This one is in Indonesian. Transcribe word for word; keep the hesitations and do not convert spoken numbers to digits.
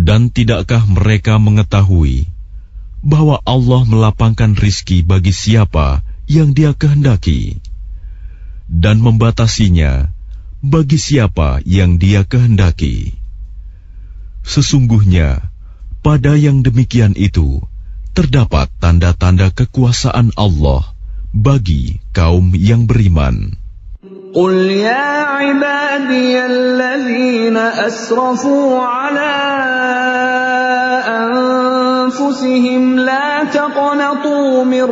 Dan tidakkah mereka mengetahui bahwa Allah melapangkan rizki bagi siapa yang Dia kehendaki dan membatasinya bagi siapa yang Dia kehendaki. Sesungguhnya pada yang demikian itu terdapat tanda-tanda kekuasaan Allah bagi kaum yang beriman. Qul ya ibadiyalladzina asrafu ala anfusihim la taqnatu min